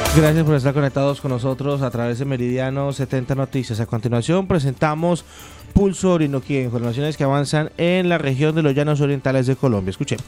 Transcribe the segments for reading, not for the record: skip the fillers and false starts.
Gracias por estar conectados con nosotros a través de Meridiano 70 Noticias. A continuación presentamos Pulso Orinoquía, informaciones que avanzan en la región de los Llanos Orientales de Colombia. Escuchemos.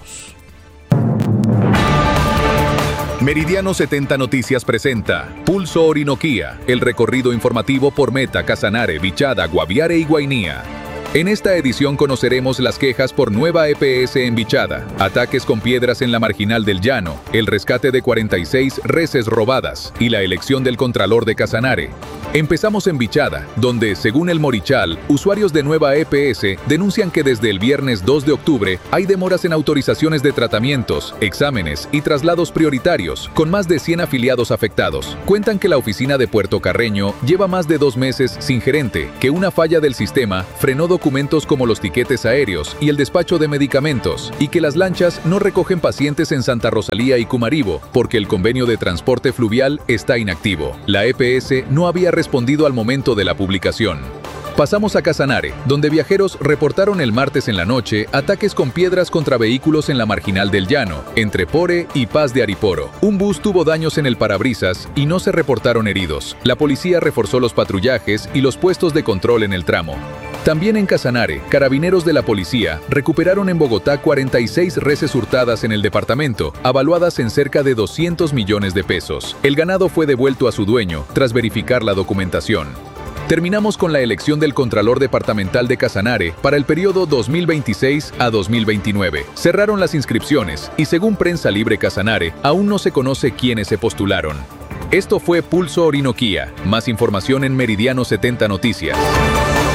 Meridiano 70 Noticias presenta Pulso Orinoquía, el recorrido informativo por Meta, Casanare, Bichada, Guaviare y Guainía. En esta edición conoceremos las quejas por nueva EPS en Bichada, ataques con piedras en la marginal del llano, el rescate de 46 reses robadas y la elección del Contralor de Casanare. Empezamos en Bichada, donde, según el Morichal, usuarios de nueva EPS denuncian que desde el viernes 2 de octubre hay demoras en autorizaciones de tratamientos, exámenes y traslados prioritarios, con más de 100 afiliados afectados. Cuentan que la oficina de Puerto Carreño lleva más de 2 meses sin gerente, que una falla del sistema frenó documentos como los tiquetes aéreos y el despacho de medicamentos, y que las lanchas no recogen pacientes en Santa Rosalía y Cumaribo, porque el convenio de transporte fluvial está inactivo. La EPS no había respondido al momento de la publicación. Pasamos a Casanare, donde viajeros reportaron el martes en la noche ataques con piedras contra vehículos en la marginal del llano, entre Pore y Paz de Ariporo. Un bus tuvo daños en el parabrisas y no se reportaron heridos. La policía reforzó los patrullajes y los puestos de control en el tramo. También en Casanare, carabineros de la policía recuperaron en Bogotá 46 reses hurtadas en el departamento, avaluadas en cerca de 200 millones de pesos. El ganado fue devuelto a su dueño tras verificar la documentación. Terminamos con la elección del Contralor Departamental de Casanare para el periodo 2026 a 2029. Cerraron las inscripciones y, según Prensa Libre Casanare, aún no se conoce quiénes se postularon. Esto fue Pulso Orinoquía. Más información en Meridiano 70 Noticias.